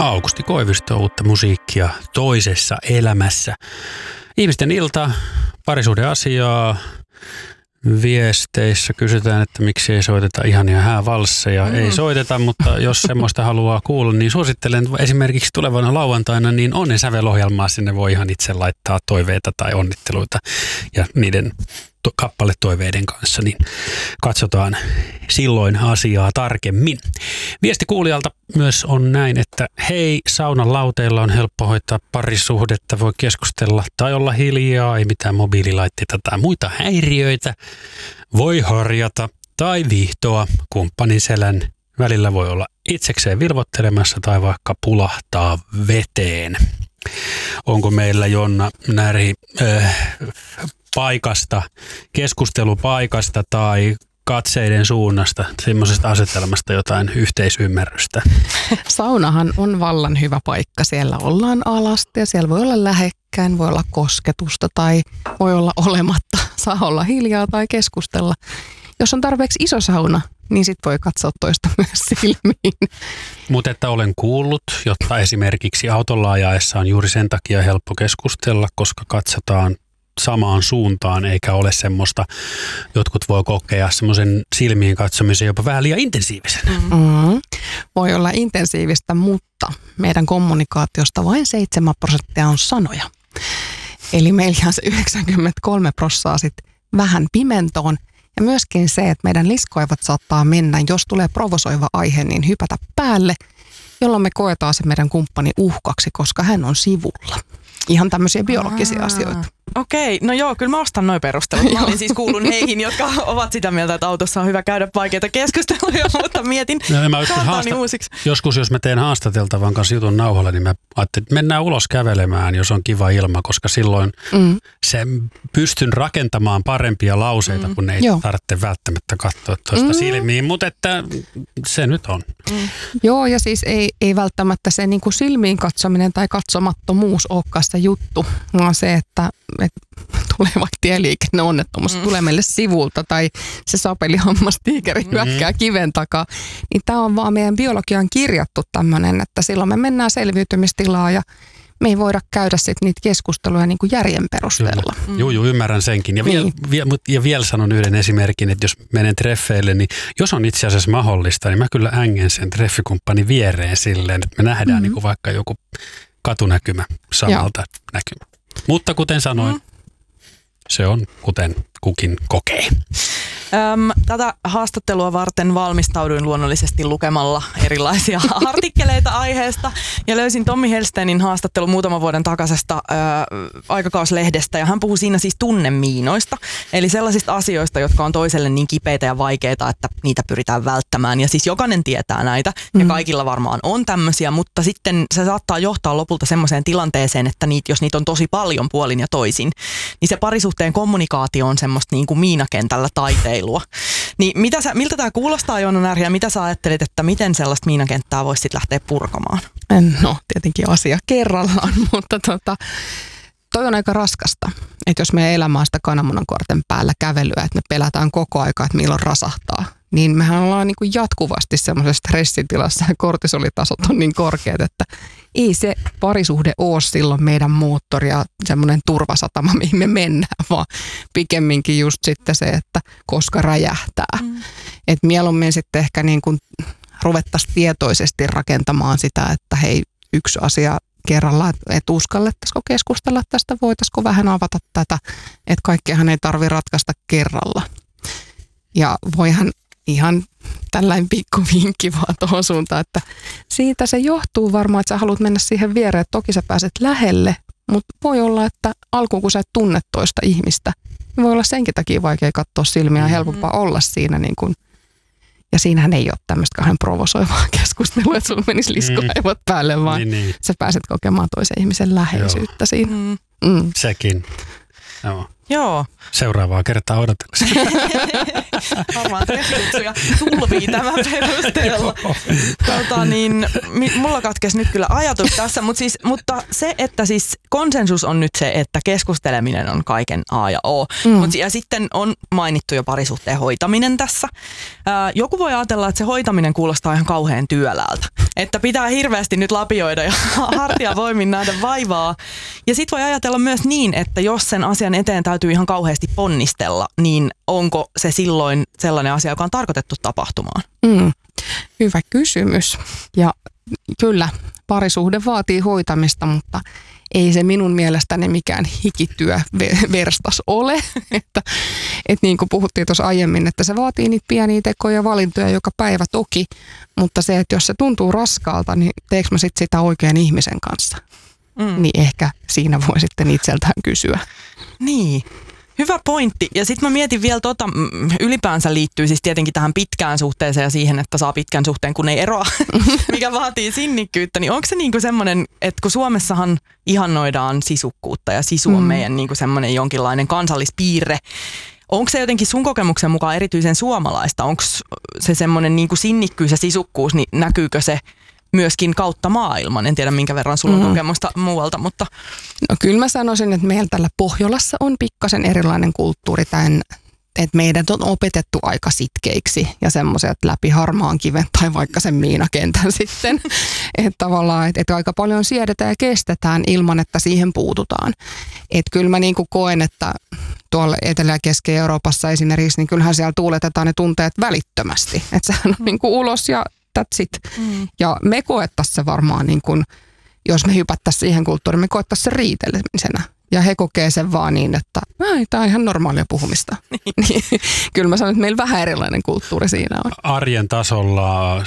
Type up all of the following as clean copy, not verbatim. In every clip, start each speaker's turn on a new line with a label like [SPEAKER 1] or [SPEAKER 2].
[SPEAKER 1] Aukusti Koivisto, uutta musiikkia toisessa elämässä. Ihmisten ilta, parisuhdeasiaa. Viesteissä kysytään, että miksi ei soiteta ihania häävalsseja. Ei soiteta, mutta jos semmoista haluaa kuulla, niin suosittelen esimerkiksi tulevana lauantaina, niin Onnen sävelohjelmaa. Sinne voi ihan itse laittaa toiveita tai onnitteluita ja niiden kappaletoiveiden kanssa, niin katsotaan silloin asiaa tarkemmin. Viesti kuulijalta myös on näin, että hei, saunan lauteilla on helppo hoitaa parisuhdetta, voi keskustella tai olla hiljaa, ei mitään mobiililaitteita tai muita häiriöitä, voi harjata tai viihtoa, kumppanin selän välillä voi olla itsekseen vilvottelemassa tai vaikka pulahtaa veteen. Onko meillä Jonna Närhi paikasta, keskustelupaikasta tai katseiden suunnasta, semmoisesta asetelmasta jotain yhteisymmärrystä?
[SPEAKER 2] Saunahan on vallan hyvä paikka. Siellä ollaan alasti ja siellä voi olla lähekkäin, voi olla kosketusta tai voi olla olematta. Saa olla hiljaa tai keskustella. Jos on tarpeeksi iso sauna, niin sit voi katsoa toista myös silmiin.
[SPEAKER 1] Mutta että olen kuullut, jotta esimerkiksi autolla ajaessa on juuri sen takia helppo keskustella, koska katsotaan samaan suuntaan, eikä ole semmoista, jotkut voi kokea semmoisen silmiin katsomisen jopa vähän liian intensiivisenä.
[SPEAKER 2] Voi olla intensiivistä, mutta meidän kommunikaatiosta vain 7% on sanoja. Eli meillä se 93% sit vähän pimentoon. Ja myöskin se, että meidän liskoivat saattaa mennä, jos tulee provosoiva aihe, niin hypätä päälle, jolloin me koetaan se meidän kumppani uhkaksi, koska hän on sivulla. Ihan tämmöisiä biologisia asioita.
[SPEAKER 3] Okei, no joo, kyllä mä ostan noi perustelut. Mä olin siis kuulun heihin, jotka ovat sitä mieltä, että autossa on hyvä käydä vaikeita keskusteluja, mutta mietin kantaani uusiksi.
[SPEAKER 1] Joskus, jos mä teen haastateltavan kanssa jutun nauhalla, niin mä ajattelin, että mennään ulos kävelemään, jos on kiva ilma, koska silloin pystyn rakentamaan parempia lauseita, kun ei tarvitse välttämättä katsoa toista silmiin, mutta että se nyt on.
[SPEAKER 2] Joo, ja siis ei välttämättä se niin kuin silmiin katsominen tai katsomattomuus olekaan se juttu, vaan se, että tulee vaikka tieliikenneonnettomuus, tulee meille sivulta tai se sapelihammastiikeri hyökkää kiven takaa, niin tämä on vaan meidän biologiaan kirjattu tämmöinen, että silloin me mennään selviytymistilaan ja me ei voida käydä sitten niitä keskusteluja niin kuin järjen perusteella.
[SPEAKER 1] Joo, ymmärrän senkin. Ja vielä sanon yhden esimerkin, että jos menen treffeille, niin jos on itse asiassa mahdollista, niin mä kyllä ängen sen treffikumppani viereen silleen, että me nähdään niin kuin vaikka joku katunäkymä samalta näkymä. Mutta kuten sanoin, se on kuten kukin kokee.
[SPEAKER 3] Tätä haastattelua varten valmistauduin luonnollisesti lukemalla erilaisia artikkeleita aiheesta ja löysin Tommi Helsteinin haastattelun muutaman vuoden takaisesta aikakauslehdestä ja hän puhuu siinä siis tunnemiinoista, eli sellaisista asioista, jotka on toiselle niin kipeitä ja vaikeita, että niitä pyritään välttämään ja siis jokainen tietää näitä ja kaikilla varmaan on tämmöisiä, mutta sitten se saattaa johtaa lopulta semmoiseen tilanteeseen, että jos niitä on tosi paljon puolin ja toisin, niin se parisuhteen kommunikaatio on semmoista niin kuin miinakentällä taiteilua. Niin miltä tämä kuulostaa, Jonna Närhi, ja mitä sä ajattelit, että miten sellaista miinakenttää voisi sitten lähteä purkamaan?
[SPEAKER 2] No, tietenkin asia kerrallaan, mutta toi on aika raskasta. Että jos meidän elämä on sitä kananmunankorten päällä kävelyä, että me pelätään koko aika, että milloin rasahtaa, niin mehän ollaan niin kuin jatkuvasti semmoisessa stressitilassa ja kortisolitasot on niin korkeat, että ei se parisuhde ole silloin meidän moottori ja semmoinen turvasatama, mihin me mennään, vaan pikemminkin just sitten se, että koska räjähtää. Että mieluummin sitten ehkä niin kuin ruvettaisiin tietoisesti rakentamaan sitä, että hei, yksi asia kerralla, että uskallettaisiko keskustella tästä, voitaisiko vähän avata tätä, että kaikkeahan ei tarvitse ratkaista kerralla. Ja voihan ihan tällainen pikku vinkki vaan tuohon suuntaan, että siitä se johtuu varmaan, että sä haluat mennä siihen viereen, että toki sä pääset lähelle, mutta voi olla, että alkuun kun sä et tunne toista ihmistä, niin voi olla senkin takia vaikea katsoa silmiä ja helpompaa olla siinä niin kuin, ja siinähän ei ole tämmöistä kahden provosoivaa keskustelua, että sulla menisi liskoaivot päälle, vaan sä pääset kokemaan toisen ihmisen läheisyyttä siinä.
[SPEAKER 1] Sekin.
[SPEAKER 3] Joo.
[SPEAKER 1] Seuraavaa kertaa odotellessa.
[SPEAKER 3] Varmaan treffikutsuja tulvii tämän perusteella. Mulla katkesi nyt kyllä ajatus tässä, mutta se, että siis konsensus on nyt se, että keskusteleminen on kaiken A ja O. Ja sitten on mainittu jo parisuhteen hoitaminen tässä. Joku voi ajatella, että se hoitaminen kuulostaa ihan kauhean työläältä. Että pitää hirveästi nyt lapioida ja hartiavoimin nähdä vaivaa. Ja sit voi ajatella myös niin, että jos sen asian eteen täytyy ihan kauheasti ponnistella, niin onko se silloin sellainen asia, joka on tarkoitettu tapahtumaan?
[SPEAKER 2] Hyvä kysymys. Ja kyllä, parisuhde vaatii hoitamista, mutta ei se minun mielestäni mikään hikityöverstas ole. että niin kuin puhuttiin tuossa aiemmin, että se vaatii niitä pieniä tekoja ja valintoja joka päivä toki, mutta se, että jos se tuntuu raskaalta, niin teekö mä sitten sitä oikean ihmisen kanssa? Niin ehkä siinä voi sitten itseltään kysyä.
[SPEAKER 3] Niin. Hyvä pointti. Ja sitten mä mietin vielä ylipäänsä liittyy siis tietenkin tähän pitkään suhteeseen ja siihen, että saa pitkän suhteen, kun ei eroa, mikä vaatii sinnikkyyttä. Niin onko se niinku semmoinen, että kun Suomessahan ihannoidaan sisukkuutta ja sisu on meidän niinku semmoinen jonkinlainen kansallispiirre, onko se jotenkin sun kokemuksen mukaan erityisen suomalaista? Onko se semmoinen niinku sinnikkyys ja sisukkuus, niin näkyykö se myöskin kautta maailman? En tiedä, minkä verran sulla on kokemusta muualta, mutta...
[SPEAKER 2] No kyllä mä sanoisin, että meillä täällä Pohjolassa on pikkasen erilainen kulttuuri että meidät on opetettu aika sitkeiksi ja semmoiset läpi harmaan kiven tai vaikka sen miinakentän sitten. Että tavallaan, että aika paljon siedetään ja kestetään ilman, että siihen puututaan. Että kyllä mä niinku koen, että tuolla Etelä- ja Keski-Euroopassa esimerkiksi, niin kyllähän siellä tuuletetaan ne tunteet välittömästi. Että sehän on niinku ulos ja that's it. Ja me koettaisiin se varmaan, niin kuin, jos me hypättäisiin siihen kulttuuriin, me koettaisiin se riitelemisenä. Ja he kokee sen vaan niin, että tämä on ihan normaalia puhumista. Niin, kyllä mä sanon, että meillä vähän erilainen kulttuuri siinä on.
[SPEAKER 1] Arjen tasolla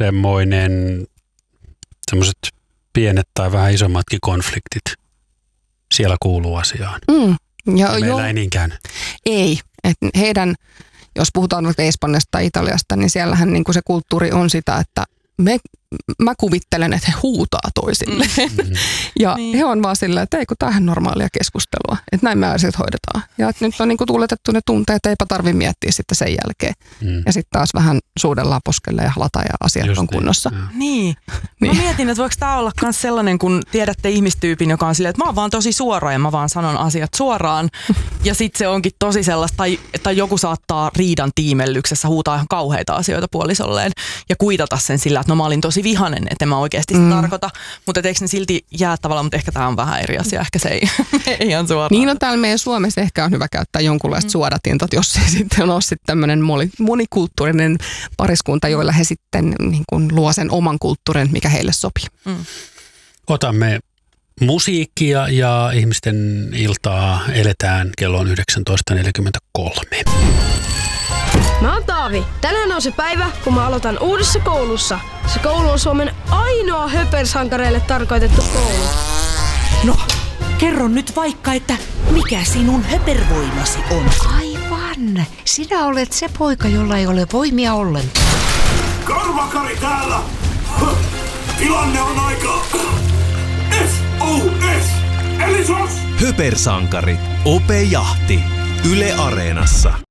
[SPEAKER 1] semmoiset pienet tai vähän isommatkin konfliktit siellä kuuluu asiaan. Ja meillä ei niinkään.
[SPEAKER 2] Ei. Että heidän, jos puhutaan vaikka Espanjasta tai Italiasta, niin siellähän niin kuin se kulttuuri on sitä, että mä kuvittelen, että he huutaa toisille. Ja niin. He on vaan silleen, että ei kun tämähän normaalia keskustelua. Että näin me asiat hoidetaan. Ja että nyt on niin kuin tuuletettu ne tunteet, eipä tarvitse miettiä sitten sen jälkeen. Ja sitten taas vähän suudellaan poskelle ja halata ja asiat just on kunnossa.
[SPEAKER 3] Niin. Mä mietin, että voiko tämä olla myös sellainen, kun tiedätte ihmistyypin, joka on silleen, että mä oon vaan tosi suora ja mä vaan sanon asiat suoraan. Ja sitten se onkin tosi sellaista, tai joku saattaa riidan tiimellyksessä huutaa ihan kauheita asioita puolisolleen ja kuitata sen sillä, että no mä olin tosi vihanen, että en mä oikeasti sitä tarkoita. Mutta eikö ne silti jää tavallaan, mutta ehkä tämä on vähän eri asia, ehkä se ei ihan suoraan.
[SPEAKER 2] Niin on täällä meidän Suomessa ehkä on hyvä käyttää jonkunlaista suodatinta, jos ei sitten ole sitten tämmöinen monikulttuurinen pariskunta, joilla he sitten niin kuin luo sen oman kulttuurin, mikä heille sopii.
[SPEAKER 1] Otamme musiikkia ja ihmisten iltaa eletään kello on 19.43.
[SPEAKER 4] Mä oon Taavi. Tänään on se päivä, kun mä aloitan uudessa koulussa. Se koulu on Suomen ainoa höpersankareille tarkoitettu koulu.
[SPEAKER 5] No, kerro nyt vaikka, että mikä sinun höpervoimasi on?
[SPEAKER 6] Aivan. Sinä olet se poika, jolla ei ole voimia ollenkaan.
[SPEAKER 7] Karvakari täällä! Tilanne on aika... SOS! Eli SOS!
[SPEAKER 8] Höpersankari. Ope Jahti. Yle Areenassa.